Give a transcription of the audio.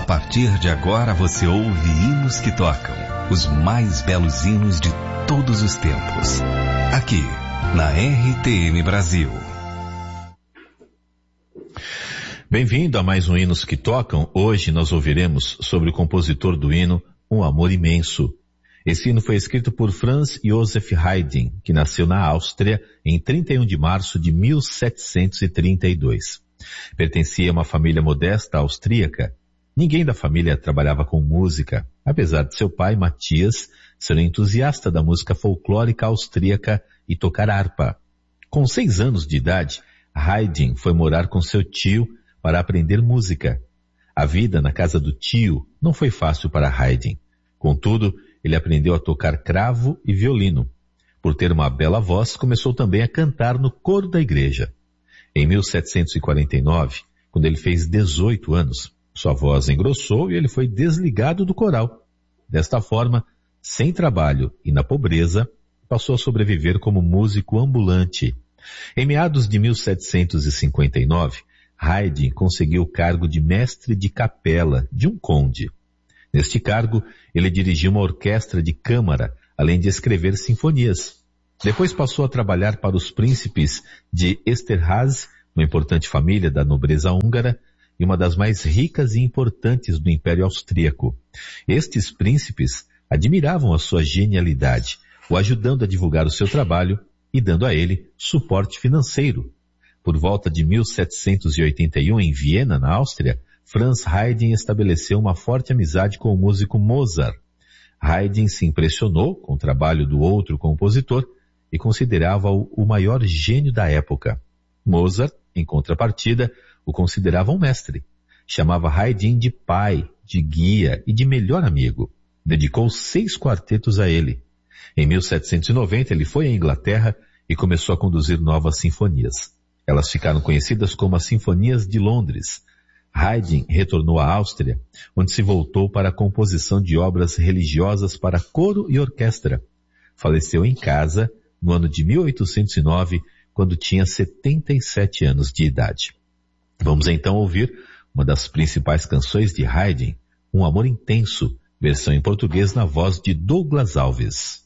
partir de agora você ouve hinos que tocam, os mais belos hinos de todos os tempos. Aqui, na RTM Brasil. Bem-vindo a mais um Hinos que Tocam. Hoje nós ouviremos sobre o compositor do hino Um Amor Imenso. Esse hino foi escrito por Franz Joseph Haydn, que nasceu na Áustria em 31 de março de 1732. Pertencia a uma família modesta austríaca. Ninguém da família trabalhava com música, apesar de seu pai, Matias, ser um entusiasta da música folclórica austríaca e tocar harpa. Com 6 anos de idade, Haydn foi morar com seu tio para aprender música. A vida na casa do tio não foi fácil para Haydn. Contudo, ele aprendeu a tocar cravo e violino. Por ter uma bela voz, começou também a cantar no coro da igreja. Em 1749, quando ele fez 18 anos, sua voz engrossou e ele foi desligado do coral. Desta forma, sem trabalho e na pobreza, passou a sobreviver como músico ambulante. Em meados de 1759, Haydn conseguiu o cargo de mestre de capela de um conde. Neste cargo, ele dirigiu uma orquestra de câmara, além de escrever sinfonias. Depois passou a trabalhar para os príncipes de Esterházy, uma importante família da nobreza húngara, e uma das mais ricas e importantes do Império Austríaco. Estes príncipes admiravam a sua genialidade, o ajudando a divulgar o seu trabalho e dando a ele suporte financeiro. Por volta de 1781, em Viena, na Áustria, Franz Haydn estabeleceu uma forte amizade com o músico Mozart. Haydn se impressionou com o trabalho do outro compositor e considerava-o o maior gênio da época. Mozart, em contrapartida, o considerava um mestre. Chamava Haydn de pai, de guia e de melhor amigo. Dedicou 6 quartetos a ele. Em 1790 ele foi à Inglaterra e começou a conduzir novas sinfonias. Elas ficaram conhecidas como as Sinfonias de Londres. Haydn retornou à Áustria, onde se voltou para a composição de obras religiosas para coro e orquestra. Faleceu em casa no ano de 1809, quando tinha 77 anos de idade. Vamos então ouvir uma das principais canções de Haydn, Um Amor Intenso, versão em português na voz de Douglas Alves.